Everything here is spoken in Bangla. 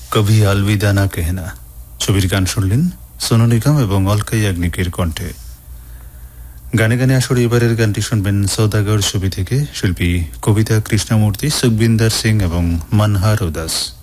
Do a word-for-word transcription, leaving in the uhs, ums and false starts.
কভি আলবিদা না কেহনা ছবির গান শুনলেন সোনু নিগম এবং অলকা ইয়াগনিকের কণ্ঠে। গানে গানে আসলে এবারের গানটি শুনবেন সৌদাগর ছবি থেকে। শিল্পী কবিতা কৃষ্ণমূর্তি, সুখবিন্দর সিং এবং মনহার উদাস।